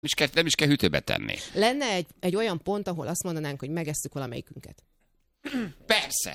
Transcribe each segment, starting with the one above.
Nem is kell hűtőbe tenni. Lenne egy olyan pont, ahol azt mondanánk, hogy megesszük valamelyikünket. Persze.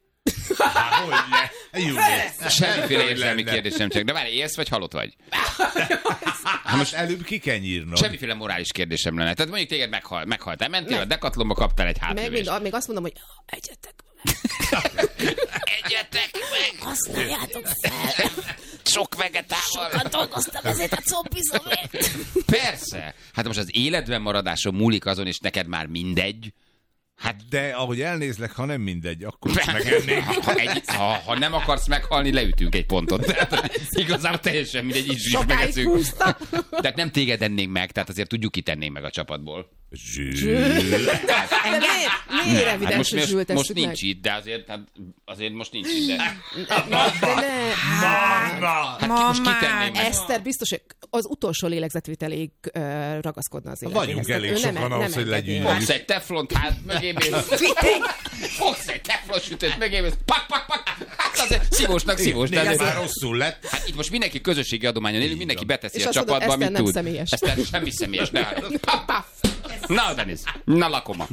Hogyne? Semmiféle érzelmi kérdésem csak. De várj, élsz vagy halott vagy? Most előbb ki kell nyírnod. Semmiféle morális kérdésem lenne. Tehát mondjuk téged meghaltál. Mentél a Decathlonba, kaptál egy hátlövést. Még azt mondom, hogy egyetek meg. Egyetek meg! Használjátok fel. Sok vegetával. Sokat dolgoztam ezért a combizomért. Persze. Hát most az életben maradáson múlik azon, és neked már mindegy. Hát de ahogy elnézlek, ha nem mindegy, akkor is megennék. Ha nem akarsz meghalni, leütünk egy pontot. Tehát igazából teljesen mindegy, is megeszünk. Tehát nem téged ennénk meg, tehát azért tudjuk kitennénk meg a csapatból. Miért evidens, hogy Zsült most nincs itt, de azért most nincs itt. Most kitenném meg. Eszter biztos, hogy az utolsó lélegzetvételig ragaszkodna az életéhez. Vagyunk elég sokan ahhoz, hogy legyünk. Fogsz egy teflont, hát mögémész. Fogsz egy teflon sütőt, mögémész. Pak. Hát azért szívós. De ez már rosszul lett. Hát itt most mindenki közösségi adományon élünk, mindenki beteszi a csapatba, amit tud. Eszter semmi személyes. Na, Denis, na lakoma.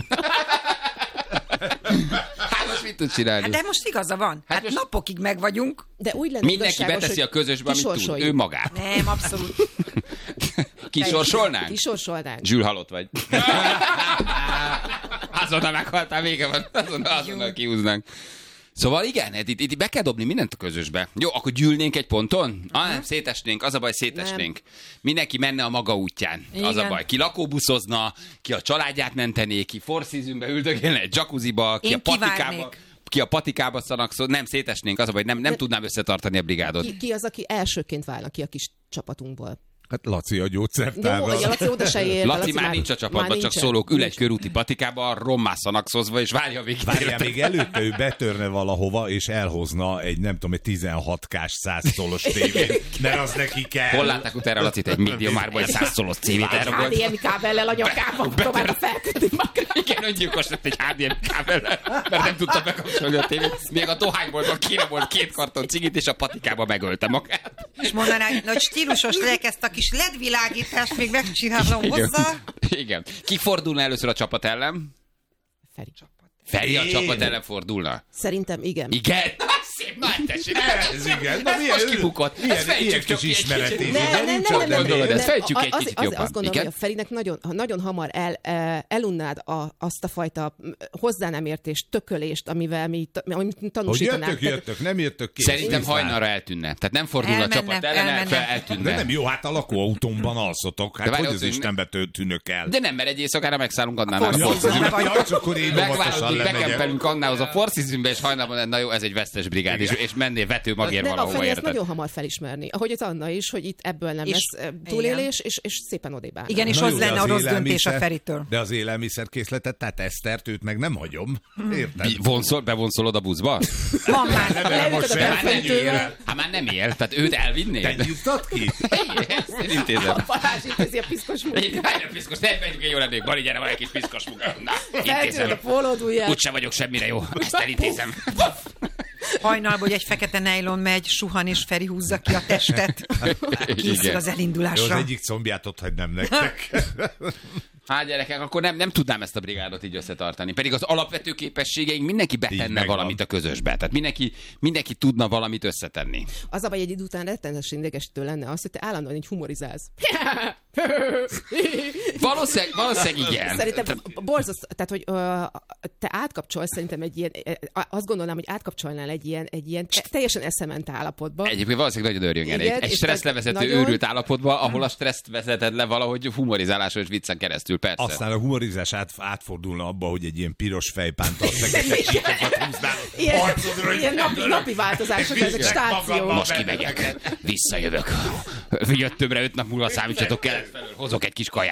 Hát most mit tud csinálni? Hát de most igaza van. Hát most napokig meg vagyunk. De úgy lenne mindenki beteszi a közösbe, amit tud. Ő magát. Nem, abszolút. Kisorsolnánk? Zsül, halott vagy. Azonnal meghaltál, vége van. Azonnal kihúznánk. Szóval igen, itt be kell dobni mindent a közösbe. Jó, akkor gyűlnénk egy ponton? Nem, szétesnénk, az a baj, szétesnénk. Mindenki menne a maga útján. Igen. Az a baj. Ki lakóbuszozna, ki a családját mentené, ki Four Seasonbe üldögélne egy jacuzziba, ki a patikába szanakszol. Nem, szétesnénk, az a baj, nem tudnám összetartani a brigádot. Ki az, aki elsőként válna ki a kis csapatunkból? Hát Laci a gyógyszertárra. Jó, Laci oda se ér. Laci már nincs a csapatban, csak szólók ül egy körúti patikába, rommá szanakszozva, és várja a végét. Várja, még előtte ő betörne valahova, és elhozna egy, nem tudom, egy 16K-s 100 szolos tévét, mert az neki kell. Hol látták utána Lacit egy médiumárban, egy 100 szolos tévét elragolt? HDMI kábellel a nyakában próbálta felkötni magát. Igen, öngyilkos lett egy HDMI kábellel, mert nem tudta bekapcsolni a tévét. Még a dohányboltban kéne volt 2 karton cigit, és a patikába megölte magát. És mondanák, hogy stílusos legyek, ezt a kis LED-világítást még megcsinálom hozzá. Igen. Ki fordulna először a csapat ellen? Feri a csapat ellen fordulna? Szerintem igen. Igen? Szép, nagy tessék. Ez igen. Most kibukott. Ezt fejtsük csak kis ismeretés. Ezt fejtsük egy kicsit jobban. Azt gondolom, hogy a Ferinek nagyon hamar elunnád azt a fajta hozzá nem értés, tökölést, amivel mi tanúsítanánk. Jöttök, nem jöttök ki. Szerintem hajnalra eltűnne. Tehát nem fordul a csapat ellen, eltűnne. De nem jó, hát a lakóautómban alszotok. Hát hogy az Istenbe tűnök el? De nem, mert egy éjszakára megszállunk Annának a Four Seasonbe. Bekempelünk Annához a Four Seasonbe, és hajnalban, na jó, ez egy vesztes brigád, és mennél vető magér valahova, érted? érted? Nagyon hamar felismerni. Ahogy az Anna is, hogy itt ebből nem lesz túlélés, és szépen odébb állnak. Igen, és az lenne a rossz döntés a Feritől. De az élelmiszerkészletet, tehát Esztert, őt meg nem hagyom. Érted? Bevonszolod a buszba? Van már. Hát már nem él, tehát őt elvinnéd. Te nyugtad ki? Én intézem. A Balázs intézi a piszkos munkát. Nem megyünk egy jó lennék. Bali, gyere, van egy kis piszkos munka. Na, feltűnöd a pólódúját. Úgyse vagyok semmire jó. Ezt elintézem. Hajnalban, hogy egy fekete nejlon megy, suhan és Feri húzza ki a testet. Készül az elindulásra. Jó, az egyik combját ott hagynám nektek. Hát gyerekek, akkor nem tudnám ezt a brigádot így összetartani. Pedig az alapvető képességeink mindenki betenne valamit a közösbe. Tehát mindenki tudna valamit összetenni. Az a baj, egy idő után rettenetesen idegesítő lenne az, hogy te állandóan így humorizálsz. Valószínűleg igen. Szerintem borzasztó, tehát hogy te átkapcsolsz szerintem egy ilyen, azt gondolnám, hogy átkapcsolnál egy ilyen teljesen eszement állapotba. Egyébként valószínűleg nagyon örjön egy stresszlevezető őrült állapotba, ahol a stresszt vezeted le valahogy humorizáláson és viccen keresztül, persze. Aztán a humorizás átfordulna abba, hogy egy ilyen piros fejpántal fekete csíkokat húznál. Ilyen napi változások, ezek stációk. Most kimegyek, visszajövök. Jöttömre 5 nap múlva számítsatok kelet felől, hozok egy kis kaját, és bevezet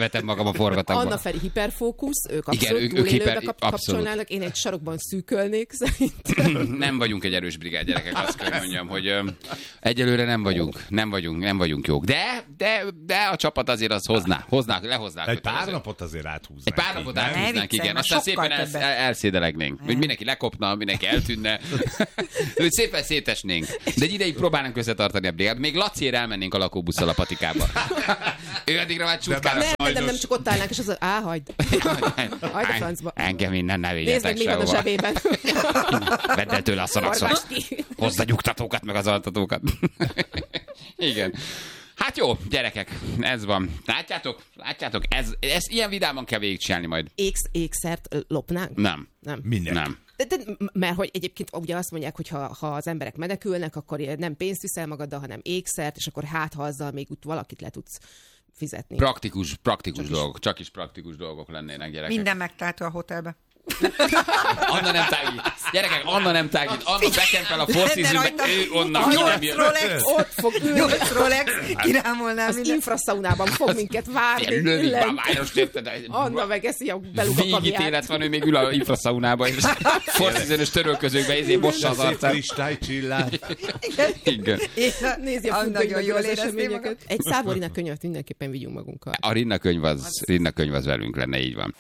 Bevetem magam a forgatagba. Anna Feri hiperfókusz, ők Igen, abszolút ők túlélőbe kapcsolnának, én egy sarokban szűkölnék szerintem. Nem vagyunk egy erős brigád, gyerekek, azt kell mondjam, hogy egyelőre nem vagyunk jók. De a csapat azért az lehoznák. Egy pár napot azért áthúznánk. Egy pár napot áthúznánk, igen. Aztán szépen elszédelegnénk. Hogy mindenki lekopna, mindenki eltűnne. Hogy szépen szétesnénk. De egy ideig próbálnánk összetartani a brigádot. Még Laciért elmennénk a lakóbusszal a patikába. Ő addigra már csutkára. Nem, csak ott állnánk, és az hagyd. Hagyd a francba. Engem innen ne Nézd meg, mi van a zsebében. Vedd el tőle a szarakszot. Hozd a nyugtatókat, meg az altatókat. Igen. Hát jó, gyerekek, ez van. Látjátok, ez ilyen vidáman kell végigcsinálni majd. Ékszert lopnánk? Nem. Minek? Nem. Mert hogy egyébként ugye azt mondják, hogy ha az emberek menekülnek, akkor nem pénzt viszel magaddal, hanem ékszert, és akkor ha azzal még úgy valakit le tudsz fizetni. Praktikus dolgok. Csak is praktikus dolgok lennének, gyerekek. Minden megtalálta a hotelbe. Anna nem tágít. Gyerekek, Anna nem tágít. Anna bekempel a Four Seasons-be, ő onnan nem jön. Ott fog ülni. 8 Rolex, kirámolnál az minden. infraszaunában fog minket várni. Lövik, város tépte. Anna megeszi a beluga Végítélet van, ő még ül a infraszaunában, és Four Seasons-ös törölközőkbe mossa az arcát. Kristálycsillár. Igen. Nézi a nagyon jól érezni eseményeket. Egy Szávorina könyvet mindenképpen vigyünk magunkkal. A Rinna könyv az velünk lenne, így van.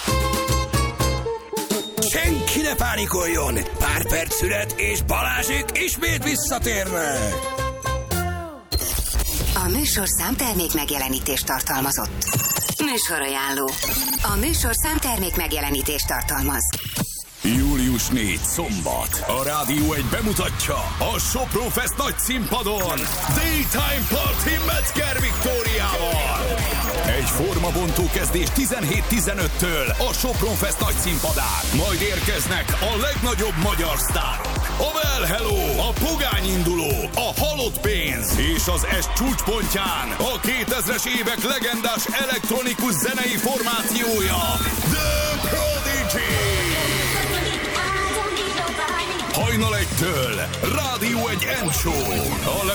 Senki ne pánikoljon! Pár perc szület, és Balázsék ismét visszatérnek! A műsorszám termék megjelenítést tartalmazott. Műsorajánló. A műsorszám termék megjelenítést tartalmaz. Július 4 szombat. A Rádió 1 bemutatja a Sopron Fest nagy színpadon Daytime Party Metzger Viktóriával. Egy formabontó kezdés 17-15-től a Sopron Fest nagy színpadán. Majd érkeznek a legnagyobb magyar sztárok. A Well Hello, a Pogány induló, a Halott pénz és az est csúcspontján a 2000-es évek legendás elektronikus zenei formációja The Prodigy. Hajnal 1-től Rádió 1 End Show.